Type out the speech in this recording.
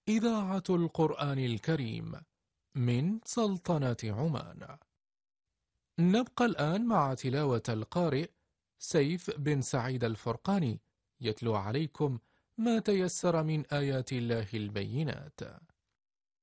إذاعة القرآن الكريم من سلطنة عمان. نبقى الآن مع تلاوة القارئ سيف بن سعيد الفرقاني يتلو عليكم ما تيسر من آيات الله البينات.